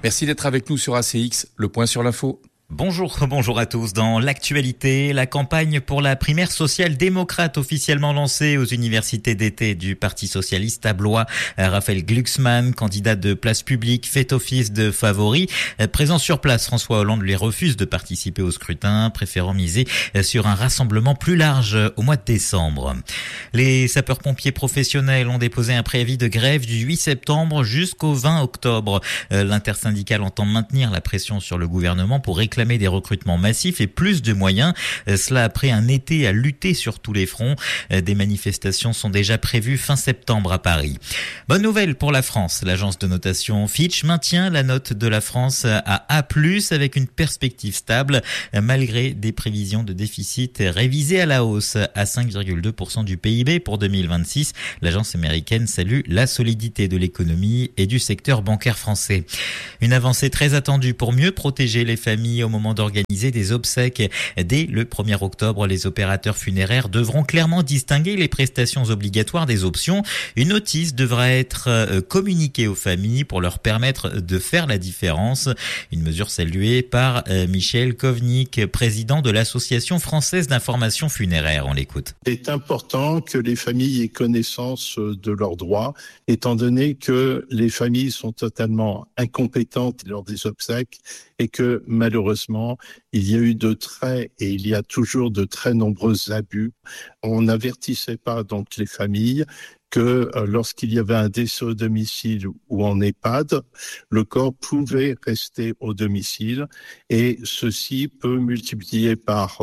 Merci d'être avec nous sur ACX, le point sur l'info. Bonjour à tous. Dans l'actualité, la campagne pour la primaire social-démocrate officiellement lancée aux universités d'été du Parti socialiste à Blois. Raphaël Glucksmann, candidat de Place Publique, fait office de favori. Présent sur place, François Hollande lui refuse de participer au scrutin, préférant miser sur un rassemblement plus large au mois de décembre. Les sapeurs-pompiers professionnels ont déposé un préavis de grève du 8 septembre jusqu'au 20 octobre. L'intersyndicale entend maintenir la pression sur le gouvernement pour réclamer des recrutements massifs et plus de moyens. Cela après un été à lutter sur tous les fronts. Des manifestations sont déjà prévues fin septembre à Paris. Bonne nouvelle pour la France. L'agence de notation Fitch maintient la note de la France à A+, avec une perspective stable, malgré des prévisions de déficit révisées à la hausse à 5,2% du PIB pour 2026. L'agence américaine salue la solidité de l'économie et du secteur bancaire français. Une avancée très attendue pour mieux protéger les familles au moment d'organiser des obsèques. Dès le 1er octobre, les opérateurs funéraires devront clairement distinguer les prestations obligatoires des options. Une notice devra être communiquée aux familles pour leur permettre de faire la différence. Une mesure saluée par Michel Kovnik, président de l'Association française d'information funéraire. On l'écoute. C'est important que les familles aient connaissance de leurs droits, étant donné que les familles sont totalement incompétentes lors des obsèques et que malheureusement, il y a eu et il y a toujours de très nombreux abus. On n'avertissait pas donc les familles que lorsqu'il y avait un décès au domicile ou en EHPAD, le corps pouvait rester au domicile et ceci peut multiplier par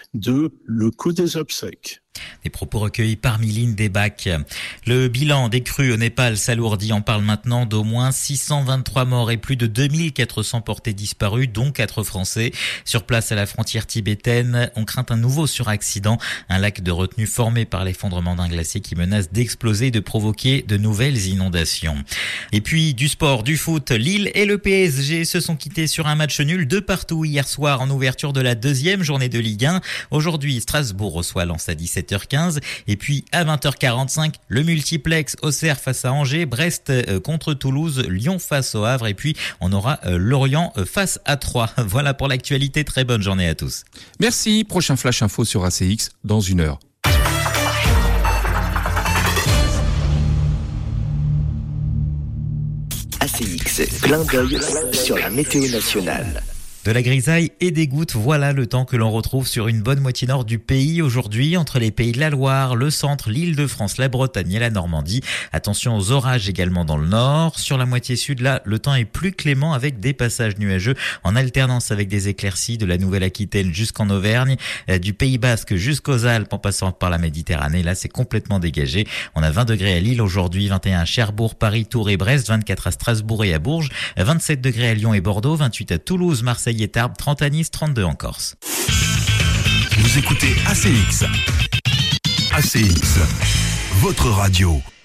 2 le coût des obsèques. Des propos recueillis par Miline Desbacs. Le bilan des crues au Népal s'alourdit. On parle maintenant d'au moins 623 morts et plus de 2400 portés disparus, dont 4 Français. Sur place à la frontière tibétaine, on craint un nouveau suraccident. Un lac de retenue formé par l'effondrement d'un glacier qui menace d'exploser et de provoquer de nouvelles inondations. Et puis du sport, du foot. Lille et le PSG se sont quittés sur un match nul de partout hier soir en ouverture de la 2e journée de Ligue 1. Aujourd'hui, Strasbourg reçoit Lens à 17h15 et puis à 20h45 le multiplex Auxerre face à Angers, Brest contre Toulouse, Lyon face au Havre et puis on aura Lorient face à Troyes. Voilà pour l'actualité, très bonne journée à tous. Merci, prochain flash info sur ACX dans 1 heure. ACX, clin d'œil sur la météo nationale. De la grisaille et des gouttes, voilà le temps que l'on retrouve sur une bonne moitié nord du pays aujourd'hui, entre les pays de la Loire, le centre, l'Île-de-France, la Bretagne et la Normandie. Attention aux orages également dans le nord. Sur la moitié sud, là, le temps est plus clément avec des passages nuageux en alternance avec des éclaircies de la Nouvelle-Aquitaine jusqu'en Auvergne, du Pays Basque jusqu'aux Alpes en passant par la Méditerranée. Là, c'est complètement dégagé. On a 20 degrés à Lille aujourd'hui, 21 à Cherbourg, Paris, Tours et Brest, 24 à Strasbourg et à Bourges, 27 degrés à Lyon et Bordeaux, 28 à Toulouse, Marseille et Tarbes, 30 à Nice, 32 en Corse. Vous écoutez ACX. ACX, votre radio.